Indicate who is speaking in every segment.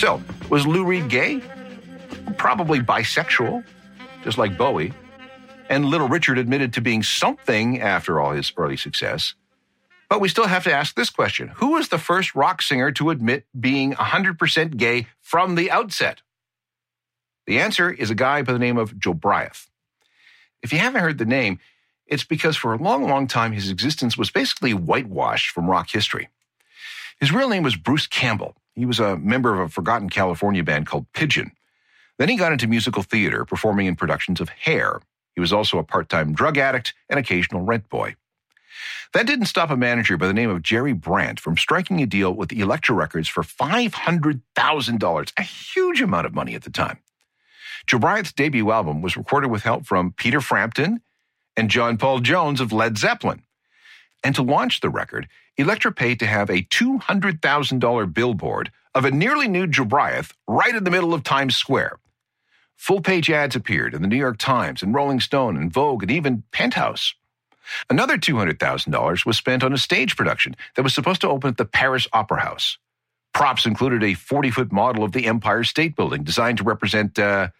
Speaker 1: So, was Lou Reed gay? Probably bisexual, just like Bowie. And Little Richard admitted to being something after all his early success. But we still have to ask this question. Who was the first rock singer to admit being 100% gay from the outset? The answer is a guy by the name of Joe Bryant. If you haven't heard the name, it's because for a long, long time his existence was basically whitewashed from rock history. His real name was Bruce Campbell. He was a member of a forgotten California band called Pigeon. Then he got into musical theater, performing in productions of Hair. He was also a part-time drug addict and occasional rent boy. That didn't stop a manager by the name of Jerry Brandt from striking a deal with Elektra Records for $500,000, a huge amount of money at the time. Joe Bryant's debut album was recorded with help from Peter Frampton and John Paul Jones of Led Zeppelin. And to launch the record, Elektra paid to have a $200,000 billboard of a nearly nude Joe Bryant right in the middle of Times Square. Full-page ads appeared in the New York Times and Rolling Stone and Vogue and even Penthouse. Another $200,000 was spent on a stage production that was supposed to open at the Paris Opera House. Props included a 40-foot model of the Empire State Building designed to represent,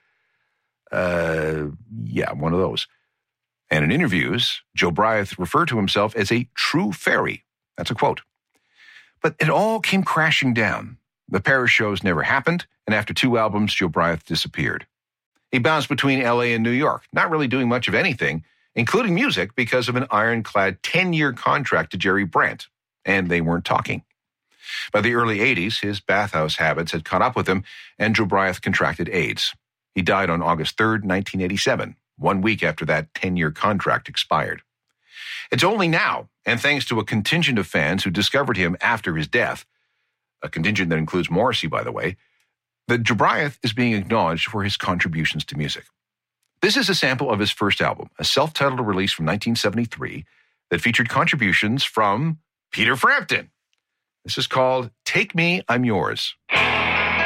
Speaker 1: one of those. And in interviews, Joe Bryant referred to himself as a true fairy. That's a quote. But it all came crashing down. The Paris shows never happened, and after 2 albums, Joe Bryant disappeared. He bounced between L.A. and New York, not really doing much of anything, including music, because of an ironclad 10-year contract to Jerry Brandt, and they weren't talking. By the early 80s, his bathhouse habits had caught up with him, and Joe Bryant contracted AIDS. He died on August 3rd, 1987, 1 week after that 10-year contract expired. It's only now, and thanks to a contingent of fans who discovered him after his death, a contingent that includes Morrissey, by the way, that Joe Bryant is being acknowledged for his contributions to music. This is a sample of his first album, a self-titled release from 1973 that featured contributions from Peter Frampton. This is called Take Me, I'm Yours.